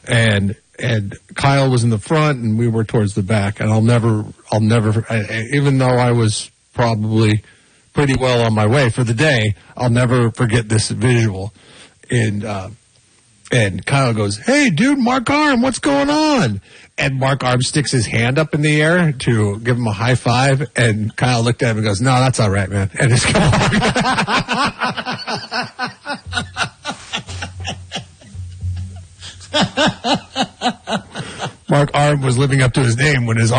and Kyle was in the front, and we were towards the back. And I'll never, even though I was probably pretty well on my way for the day, I'll never forget this visual. And Kyle goes, "Hey, dude, Mark Arm, what's going on?" And Mark Arm sticks his hand up in the air to give him a high five. And Kyle looked at him and goes, "No, that's all right, man." And just come on. Mark Arm was living up to his name when his